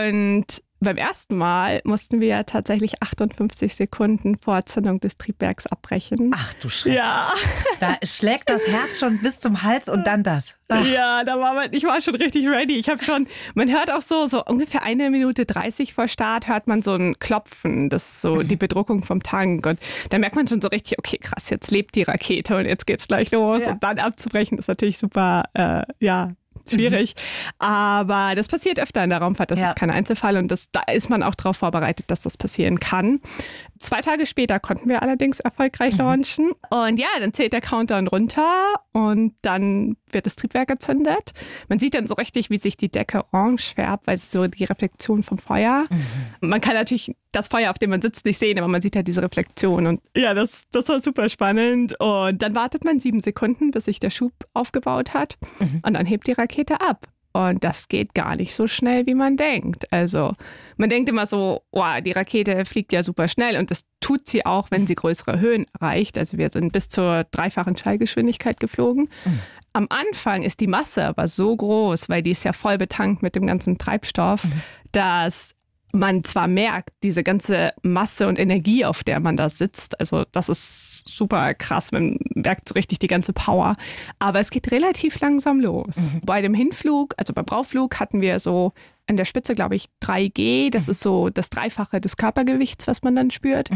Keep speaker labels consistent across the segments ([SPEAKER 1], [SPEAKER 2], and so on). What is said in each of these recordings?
[SPEAKER 1] Und beim ersten Mal mussten wir tatsächlich 58 Sekunden vor Zündung des Triebwerks abbrechen.
[SPEAKER 2] Ach du Schreck.
[SPEAKER 1] Ja.
[SPEAKER 2] Da schlägt das Herz schon bis zum Hals und dann das. Ach.
[SPEAKER 1] Ja, ich war schon richtig ready. Man hört auch so ungefähr 1:30 vor Start hört man so ein Klopfen, das ist so die Bedruckung vom Tank. Und da merkt man schon so richtig, okay, krass, jetzt lebt die Rakete und jetzt geht's gleich los. Ja. Und dann abzubrechen ist natürlich super, schwierig. Aber das passiert öfter in der Raumfahrt, das ist kein Einzelfall und da ist man auch darauf vorbereitet, dass das passieren kann. 2 Tage später konnten wir allerdings erfolgreich launchen. Und ja, dann zählt der Countdown runter und dann wird das Triebwerk gezündet. Man sieht dann so richtig, wie sich die Decke orange färbt, weil es so die Reflexion vom Feuer. Man kann natürlich das Feuer, auf dem man sitzt, nicht sehen, aber man sieht halt diese Reflexion. Und ja, das war super spannend. Und dann wartet man 7 Sekunden, bis sich der Schub aufgebaut hat. Und dann hebt die Rakete ab. Und das geht gar nicht so schnell, wie man denkt. Also man denkt immer so, die Rakete fliegt ja super schnell. Und das tut sie auch, wenn sie größere Höhen erreicht. Also wir sind bis zur 3-fachen Schallgeschwindigkeit geflogen. Am Anfang ist die Masse aber so groß, weil die ist ja voll betankt mit dem ganzen Treibstoff, dass man zwar merkt, diese ganze Masse und Energie, auf der man da sitzt, also das ist super krass, man merkt so richtig die ganze Power, aber es geht relativ langsam los. Bei dem Hinflug, also beim Raufflug hatten wir so an der Spitze, glaube ich, 3G, das ist so das Dreifache des Körpergewichts, was man dann spürt.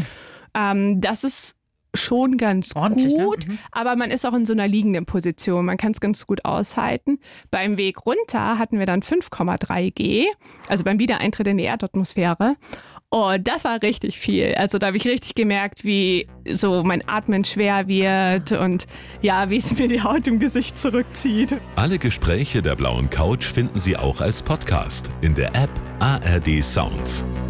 [SPEAKER 1] Das ist schon ganz
[SPEAKER 2] ordentlich,
[SPEAKER 1] gut,
[SPEAKER 2] ne?
[SPEAKER 1] Aber man ist auch in so einer liegenden Position. Man kann es ganz gut aushalten. Beim Weg runter hatten wir dann 5,3 G, also beim Wiedereintritt in die Erdatmosphäre. Und das war richtig viel. Also da habe ich richtig gemerkt, wie so mein Atmen schwer wird und ja, wie es mir die Haut im Gesicht zurückzieht.
[SPEAKER 3] Alle Gespräche der Blauen Couch finden Sie auch als Podcast in der App ARD Sounds.